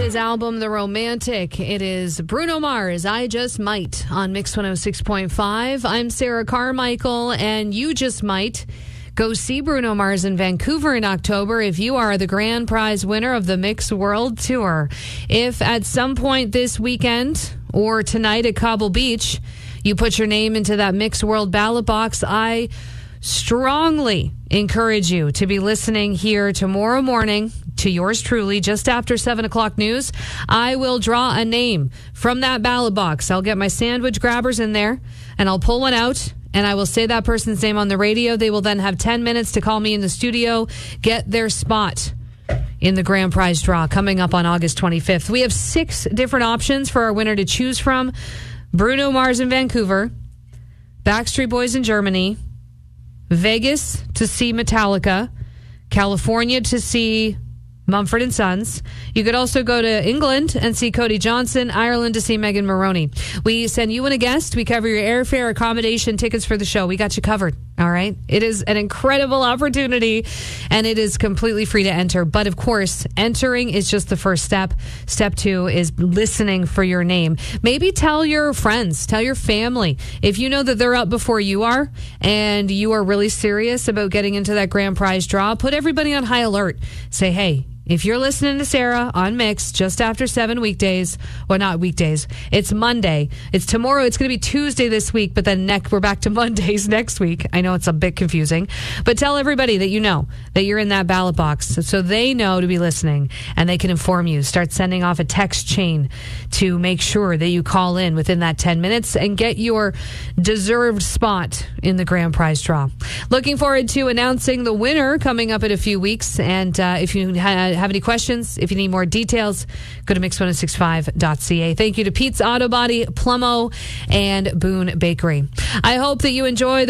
his album, The Romantic. It is Bruno Mars, I Just Might, on Mix 106.5. I'm Sarah Carmichael, and you just might go see Bruno Mars in Vancouver in October if you are the grand prize winner of the Mix World Tour. If at some point this weekend or tonight at Cobble Beach, you put your name into that Mix World ballot box, I strongly encourage you to be listening here tomorrow morning to yours truly, just after 7 o'clock news. I will draw a name from that ballot box. I'll get my sandwich grabbers in there, and I'll pull one out, and I will say that person's name on the radio. They will then have 10 minutes to call me in the studio, get their spot in the grand prize draw coming up on August 25th. We have 6 different options for our winner to choose from. Bruno Mars in Vancouver, Backstreet Boys in Germany, Vegas to see Metallica, California to see Mumford & Sons. You could also go to England and see Cody Johnson, Ireland to see Megan Maroney. We send you and a guest. We cover your airfare, accommodation, tickets for the show. We got you covered. All right. It is an incredible opportunity, and it is completely free to enter. But of course, entering is just the first step. Step 2 is listening for your name. Maybe tell your friends, tell your family. If you know that they're up before you are and you are really serious about getting into that grand prize draw, put everybody on high alert. Say, hey, if you're listening to Sarah on Mix just after 7 weekdays, well, not weekdays, it's Monday. It's tomorrow. It's going to be Tuesday this week, but then we're back to Mondays next week. I know it's a bit confusing, but tell everybody that you know that you're in that ballot box so they know to be listening and they can inform you. Start sending off a text chain to make sure that you call in within that 10 minutes and get your deserved spot in the grand prize draw. Looking forward to announcing the winner coming up in a few weeks. And if you have any questions, if you need more details, go to mix1065.ca. Thank you to Pete's Auto Body, Plummo, and Boone Bakery. I hope that you enjoy